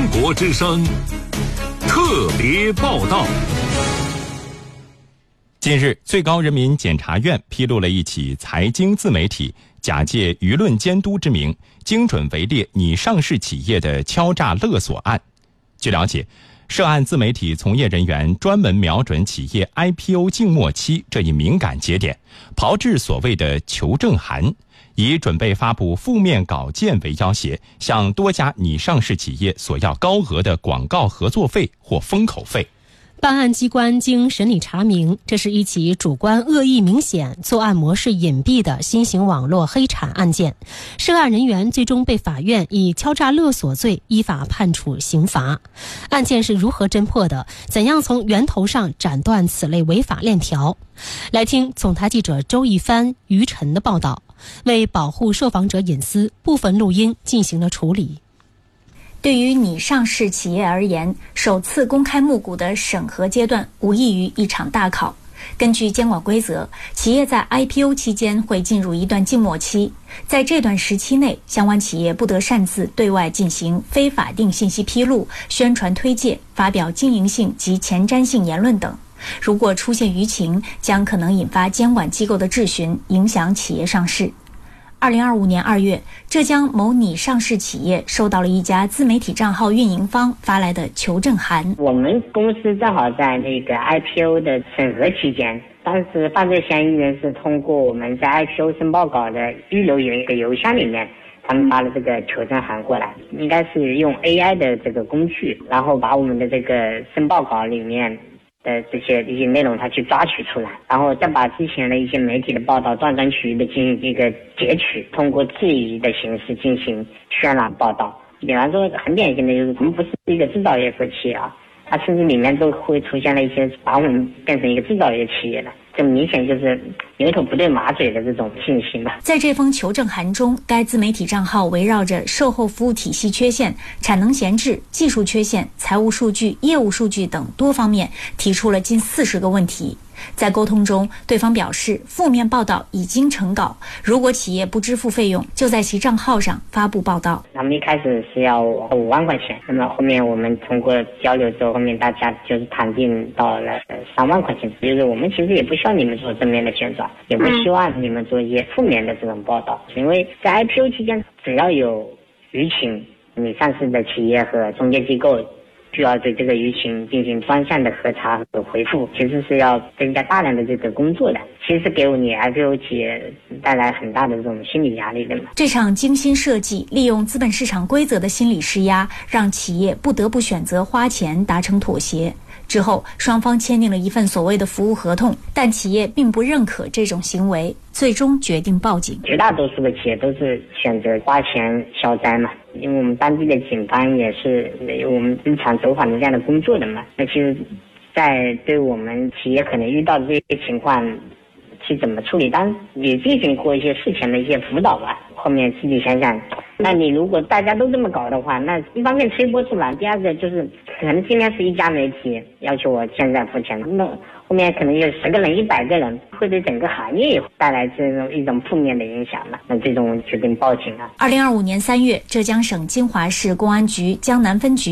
国之声特别报道。 近日，最高人民检察院披露了一起财经自媒体假借舆论监督之名，精准围猎拟上市企业的敲诈勒索案。据了解，涉案自媒体从业人员专门瞄准企业 IPO 静默期这一敏感节点，炮制所谓的求证函，以准备发布负面稿件为要挟，向多家拟上市企业索要高额的广告合作费或封口费。 办案机关经审理查明，这是一起主观恶意明显、作案模式隐蔽的新型网络黑产案件。涉案人员最终被法院以敲诈勒索罪依法判处刑罚。案件是如何侦破的？怎样从源头上斩断此类违法链条？来听总台记者周一帆、于晨的报道。为保护受访者隐私，部分录音进行了处理。 对于拟上市企业而言，首次公开募股的审核阶段无异于一场大考。根据监管规则，企业在 IPO 期间会进入一段静默期，在这段时期内，相关企业不得擅自对外进行非法定信息披露、宣传推介、发表经营性及前瞻性言论等。如果出现舆情，将可能引发监管机构的质询，影响企业上市。2025年2月，浙江某拟上市企业收到了一家自媒体账号运营方发来的求证函。 我们公司正好在那个 IPO 的审核期间，当时犯罪嫌疑人是通过我们在 IPO 申报稿的预留一个邮箱里面，他们发了这个求证函过来，应该是用 AI 的这个工具，然后把我们的这个申报稿里面的一些内容它去抓取出来，然后再把之前的一些媒体的报道断章取义的进行一个截取，通过质疑的形式进行渲染报道。比方说很典型的就是我们不是一个制造业国企啊，它甚至里面都会出现了一些把我们变成一个制造业企业了，这明显就是牛头不对马嘴的这种信息嘛。 在这封求证函中，该自媒体账号围绕着售后服务体系缺陷、产能闲置、技术缺陷、财务数据、业务数据等多方面提出了近40个问题。在沟通中，对方表示负面报道已经成稿，如果企业不支付费用，就在其账号上发布报道。 他们一开始是要5万块钱，那么后面我们通过交流之后，后面大家就是谈定到了3万块钱。就是我们其实也不需要你们做正面的宣传，也不希望你们做一些负面的这种报道，因为在 IPO 期间，只要有舆情，你上市的企业和中介机构需要对这个舆情进行专项的核查和回复，其实是要增加大量的这个工作的，其实给你 IPO 企业带来很大的这种心理压力的嘛。 这场精心设计、利用资本市场规则的心理施压，让企业不得不选择花钱达成妥协。之后，双方签订了一份所谓的服务合同，但企业并不认可这种行为，最终决定报警。 绝大多数的企业都是选择花钱消灾嘛，因为我们当地的警方也是我们日常走访的这样的工作的嘛。那其实，在对我们企业可能遇到的这些情况去怎么处理，当然也进行过一些事前的一些辅导吧。后面自己想想，那你如果大家都这么搞的话，那一方面推波助澜，第二个就是可能今天是一家媒体要求我现在付钱，那后面可能有10个人、100个人，会对整个行业也带来一种负面的影响了。那这种决定报警了。 2025年3月，浙江省金华市公安局江南分局